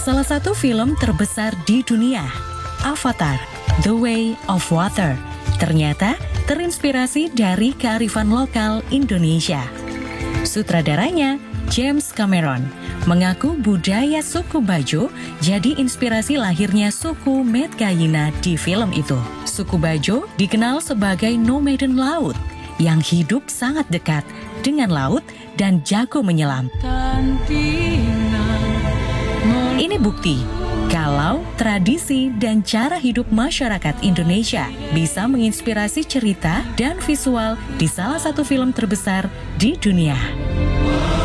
Salah satu film terbesar di dunia, Avatar: The Way of Water, ternyata terinspirasi dari kearifan lokal Indonesia. Sutradaranya, James Cameron, mengaku budaya suku Bajo jadi inspirasi lahirnya suku Medcaïna di film itu. Suku Bajo dikenal sebagai nomaden laut yang hidup sangat dekat dengan laut dan jago menyelam. Ini bukti kalau tradisi dan cara hidup masyarakat Indonesia bisa menginspirasi cerita dan visual di salah satu film terbesar di dunia.